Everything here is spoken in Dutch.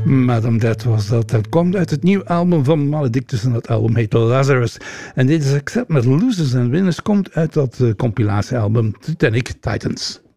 Madame Dead was dat. Dat komt uit het nieuwe album van Maledictus en dat album heet Lazarus. En dit is Accept met Losers and Winners komt uit dat compilatiealbum Titanic Titans.